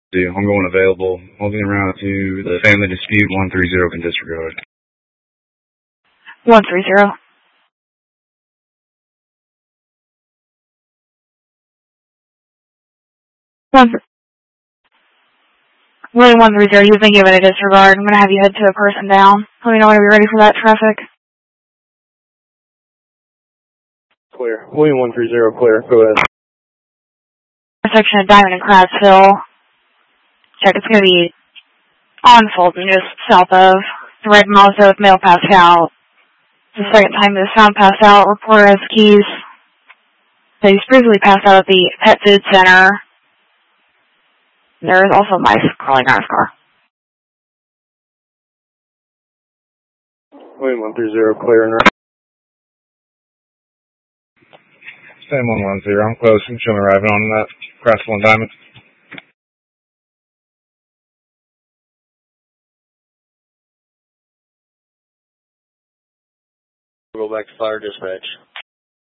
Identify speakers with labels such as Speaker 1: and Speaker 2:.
Speaker 1: I'm going available. Holding around to the family dispute 130 can disregard.
Speaker 2: 130. William 130, you've been given a disregard. I'm going to have you head to a person down. Let me know when you're ready for that traffic.
Speaker 3: Clear. William 130, clear. Go ahead.
Speaker 2: Intersection of Diamond and Kratzville. Check, it's going to be on Fulton, just south of the red Mazda with mail passed out. It's the second time this sound passed out. Reporter has keys. So he's previously passed out at the pet food center. There is also mice crawling around his car.
Speaker 3: William 130, clear and right.
Speaker 1: Same 110, I'm close. I'm showing arriving on that Kratzville and Diamond.
Speaker 3: Go back to fire dispatch.